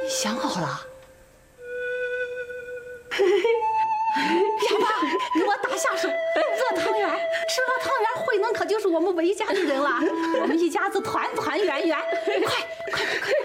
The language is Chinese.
想好了。哑巴，给我打下手，热汤圆，吃了汤圆，慧能可就是我们韦家的人了，我们一家子团团圆圆，快！